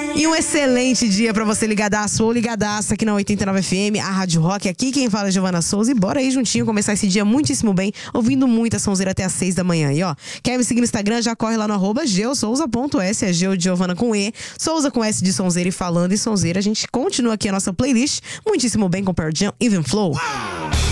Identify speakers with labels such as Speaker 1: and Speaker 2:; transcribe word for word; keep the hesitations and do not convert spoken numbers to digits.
Speaker 1: E um excelente dia pra você ligadaço ou ligadaça aqui na oitenta e nove F M, a Rádio Rock. Aqui quem fala é Giovana Souza. E bora aí juntinho começar esse dia muitíssimo bem, ouvindo muita sonzeira até às seis da manhã. E ó, quer me seguir no Instagram? Já corre lá no arroba geosouza ponto s, é Geo de Giovana com E, Souza com S de sonzeira. E falando em sonzeira, a gente continua aqui a nossa playlist muitíssimo bem com Pearl Jam, Even Flow.